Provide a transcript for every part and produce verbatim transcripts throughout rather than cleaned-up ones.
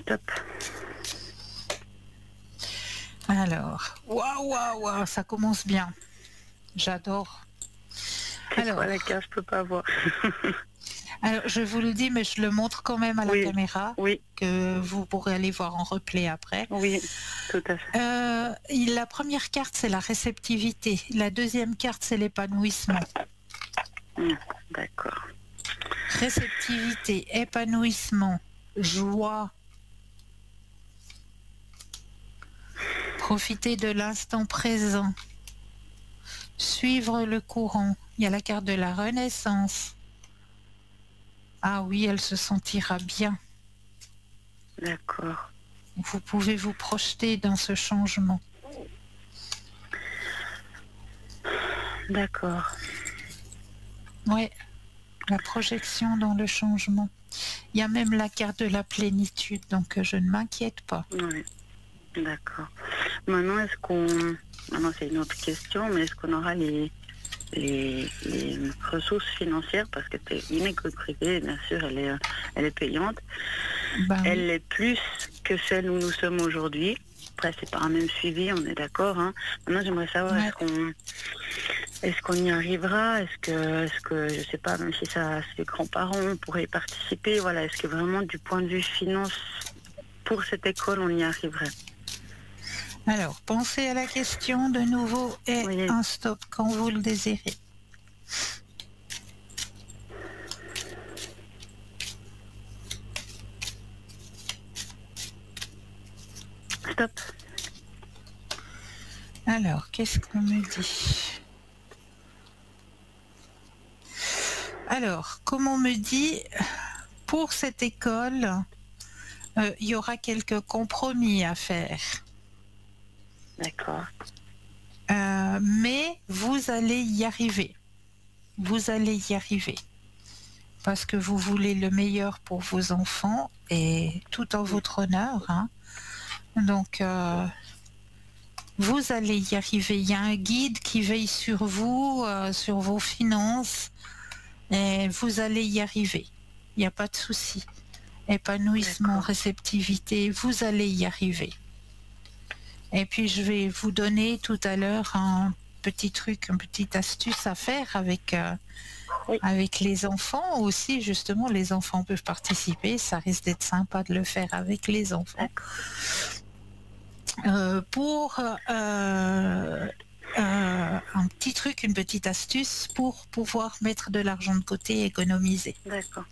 Stop. Alors, waouh, waouh, waouh, ça commence bien. J'adore. C'est Alors, quoi la carte? Je peux pas voir. alors, je vous le dis, mais je le montre quand même à la Oui, caméra, oui, que vous pourrez aller voir en replay après. oui, tout à fait. Euh, la première carte, c'est la réceptivité. La deuxième carte, c'est l'épanouissement. Mmh, d'accord. Réceptivité, épanouissement, joie. Profiter de l'instant présent. Suivre le courant. Il y a la carte de la renaissance. Ah oui, elle se sentira bien. D'accord. Vous pouvez vous projeter dans ce changement. D'accord. Oui, la projection dans le changement. Il y a même la carte de la plénitude, donc je ne m'inquiète pas. Oui, d'accord. Maintenant, est-ce qu'on... Maintenant, c'est une autre question, mais est-ce qu'on aura les, les, les ressources financières? Parce que c'est une école privée, bien sûr, elle est, elle est payante. Ben oui. Elle est plus que celle où nous sommes aujourd'hui. Après, c'est pas un même suivi, on est d'accord. Hein. Maintenant, j'aimerais savoir, Ouais. est-ce qu'on... Est-ce qu'on y arrivera? Est-ce que, est-ce que, je sais pas, même si ça, ses grands-parents pourraient y participer, voilà, est-ce que vraiment du point de vue finance, pour cette école, on y arriverait? Alors, pensez à la question de nouveau et Oui. un stop quand vous le désirez. Stop. Alors, qu'est-ce qu'on me dit? Alors, comme on me dit, pour cette école, euh, il y aura quelques compromis à faire. D'accord. Euh, mais vous allez y arriver. Vous allez y arriver. Parce que vous voulez le meilleur pour vos enfants et tout en votre honneur. Hein. Donc, euh, vous allez y arriver. Il y a un guide qui veille sur vous, euh, sur vos finances, et vous allez y arriver. Il n'y a pas de souci. Épanouissement, D'accord. réceptivité, vous allez y arriver. Et puis, je vais vous donner tout à l'heure un petit truc, une petite astuce à faire avec, euh, Oui. avec les enfants aussi. Justement, les enfants peuvent participer. Ça risque d'être sympa de le faire avec les enfants. D'accord. Euh, pour euh, euh, un petit truc, une petite astuce pour pouvoir mettre de l'argent de côté et économiser. D'accord.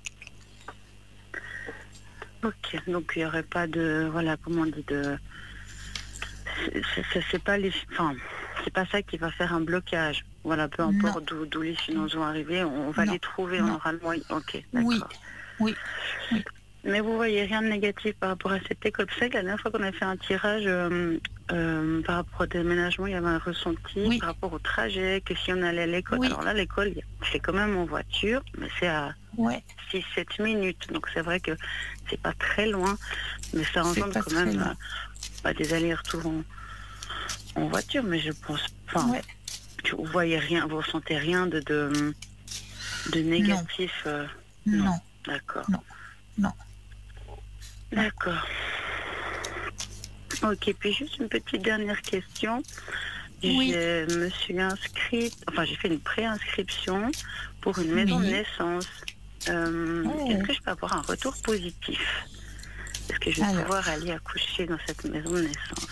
Ok, donc il n'y aurait pas de, voilà, comment on dit, de, c'est, c'est, c'est pas les, enfin, c'est pas ça qui va faire un blocage. Voilà, peu importe d'où, d'où les finances vont arriver, on va Non. les trouver, Non. on aura le moyen. Ok, Oui, d'accord. oui, oui. Mais vous voyez rien de négatif par rapport à cette école. Vous savez que la dernière fois qu'on a fait un tirage euh, euh, par rapport au déménagement, il y avait un ressenti Oui. par rapport au trajet, que si on allait à l'école. Oui. Alors là, l'école, c'est quand même en voiture, mais c'est à Ouais. six sept minutes. Donc c'est vrai que c'est pas très loin, mais ça C'est engendre pas quand très même loin. euh, bah, des allers-retours en, en voiture. Mais je pense, enfin, Ouais. vous voyez rien, vous ressentez rien de, de, de négatif. euh, non. Non. D'accord. Non. Non. D'accord. Ok, puis juste une petite dernière question. Oui. Je me suis inscrite, enfin j'ai fait une pré-inscription pour une maison Oui. de naissance. Euh, Oh. Est-ce que je peux avoir un retour positif? Est-ce que je vais Alors. pouvoir aller accoucher dans cette maison de naissance?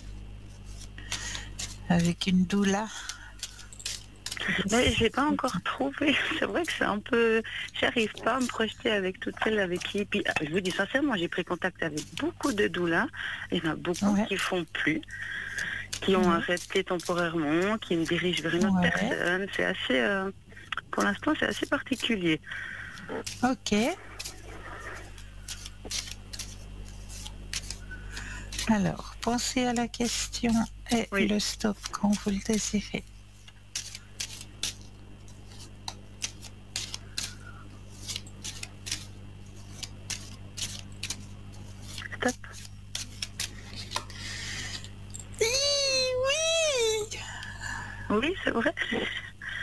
Avec une doula. Mais je l'ai pas encore trouvé. C'est vrai que c'est un peu... J'arrive pas à me projeter avec toutes celles avec qui... Puis, je vous dis sincèrement, j'ai pris contact avec beaucoup de doulas. Il y en a beaucoup Ouais. qui font plus, qui ont Ouais. arrêté temporairement, qui me dirigent vers une autre Ouais. personne. C'est assez... euh, pour l'instant, c'est assez particulier. Ok. Alors, pensez à la question et Oui. le stop quand vous le désirez. Stop. Oui. Oui, c'est vrai.